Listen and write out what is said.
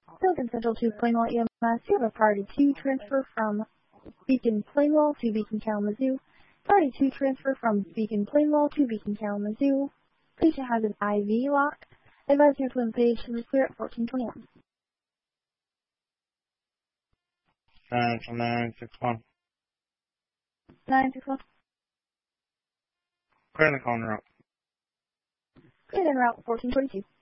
Hilton Central to Plainwell EMS. You have a priority 2 transfer from Beacon Plainwell to Beacon Kalamazoo. Priority 2 transfer from Beacon Plainwell to Beacon Kalamazoo. Patient has an IV lock. Advise your twin patient is clear at 1421. Central 961. 961. Clear the corner up. Clear en route 1422.